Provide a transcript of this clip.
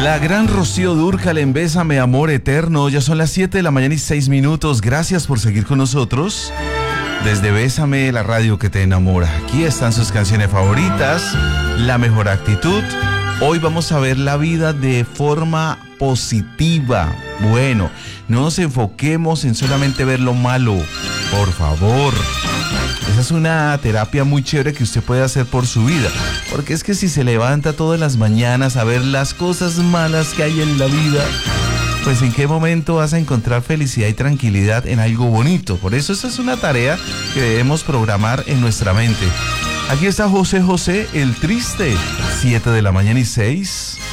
La gran Rocío Dúrcal en Bésame, amor eterno. Ya son las 7 de la mañana y 6 minutos. Gracias por seguir con nosotros. Desde Bésame, la radio que te enamora. Aquí están sus canciones favoritas, la mejor actitud. Hoy vamos a ver la vida de forma positiva. Bueno, no nos enfoquemos en solamente ver lo malo, por favor. Esa es una terapia muy chévere que usted puede hacer por su vida. Porque es que si se levanta todas las mañanas a ver las cosas malas que hay en la vida, pues en qué momento vas a encontrar felicidad y tranquilidad en algo bonito. Por eso esa es una tarea que debemos programar en nuestra mente. Aquí está José José, el triste. 7 de la mañana y 6.